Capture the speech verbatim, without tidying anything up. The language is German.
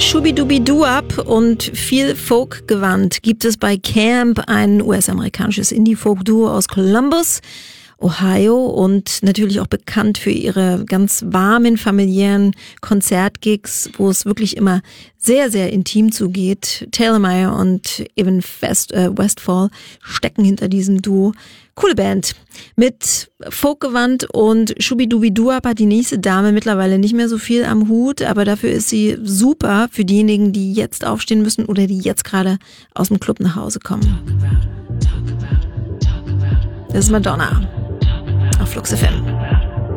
Shubidubiduap und viel Folk-Gewand gibt es bei Camp, ein U S-amerikanisches Indie-Folk-Duo aus Columbus, Ohio und natürlich auch bekannt für ihre ganz warmen, familiären Konzertgigs, wo es wirklich immer sehr, sehr intim zugeht. Taylor Meyer und Evan West, äh, Westfall stecken hinter diesem Duo. Coole Band. Mit Folkgewand und Shubidubiduap hat die nächste Dame mittlerweile nicht mehr so viel am Hut, aber dafür ist sie super für diejenigen, die jetzt aufstehen müssen oder die jetzt gerade aus dem Club nach Hause kommen. Das ist Madonna auf Flux F M.